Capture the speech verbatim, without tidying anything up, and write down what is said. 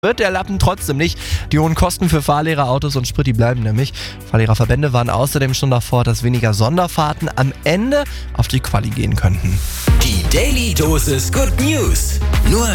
wird der Lappen trotzdem nicht. Die hohen Kosten für Fahrlehrerautos und Sprit, die bleiben nämlich. Fahrlehrerverbände waren außerdem schon davor, dass weniger Sonderfahrten am Ende auf die Quali gehen könnten. Die Daily Dosis Good News. Nur